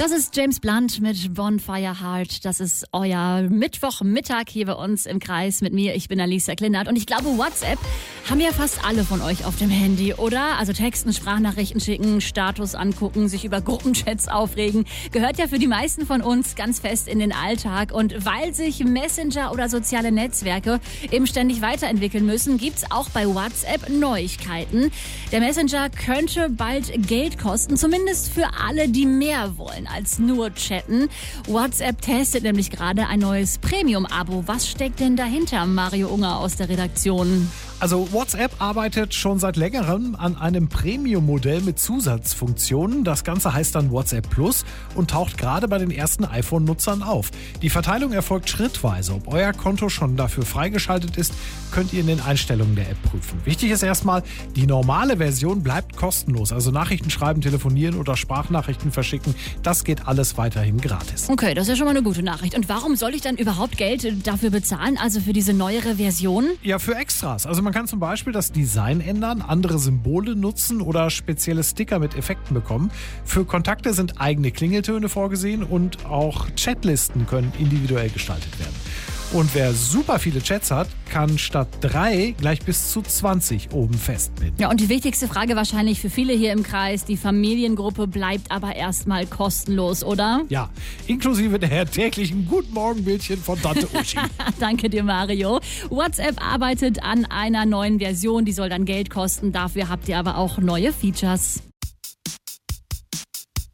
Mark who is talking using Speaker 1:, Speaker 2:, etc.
Speaker 1: Das ist James Blunt mit Bonfire Heart. Das ist euer Mittwochmittag hier bei uns im Kreis mit mir. Ich bin Alicia Klinert und ich glaube, WhatsApp haben ja fast alle von euch auf dem Handy, oder? Also texten, Sprachnachrichten schicken, Status angucken, sich über Gruppenchats aufregen. Gehört ja für die meisten von uns ganz fest in den Alltag. Und weil sich Messenger oder soziale Netzwerke eben ständig weiterentwickeln müssen, gibt's auch bei WhatsApp Neuigkeiten. Der Messenger könnte bald Geld kosten, zumindest für alle, die mehr wollen als nur chatten. WhatsApp testet nämlich gerade ein neues Premium-Abo. Was steckt denn dahinter, Mario Unger aus der Redaktion?
Speaker 2: Also WhatsApp arbeitet schon seit längerem an einem Premium-Modell mit Zusatzfunktionen. Das Ganze heißt dann WhatsApp Plus und taucht gerade bei den ersten iPhone-Nutzern auf. Die Verteilung erfolgt schrittweise. Ob euer Konto schon dafür freigeschaltet ist, könnt ihr in den Einstellungen der App prüfen. Wichtig ist erstmal, die normale Version bleibt kostenlos. Also Nachrichten schreiben, telefonieren oder Sprachnachrichten verschicken, das geht alles weiterhin gratis.
Speaker 1: Okay, das ist ja schon mal eine gute Nachricht. Und warum soll ich dann überhaupt Geld dafür bezahlen, also für diese neuere Version?
Speaker 2: Ja, für Extras. Also man kann zum Beispiel das Design ändern, andere Symbole nutzen oder spezielle Sticker mit Effekten bekommen. Für Kontakte sind eigene Klingeltöne vorgesehen und auch Chatlisten können individuell gestaltet werden. Und wer super viele Chats hat, kann statt 3 gleich bis zu 20 oben festbinden.
Speaker 1: Ja, und die wichtigste Frage wahrscheinlich für viele hier im Kreis, die Familiengruppe bleibt aber erstmal kostenlos, oder?
Speaker 2: Ja, inklusive der täglichen Guten Morgen-Bildchen von Tante Uschi.
Speaker 1: Danke dir, Mario. WhatsApp arbeitet an einer neuen Version, die soll dann Geld kosten. Dafür habt ihr aber auch neue Features.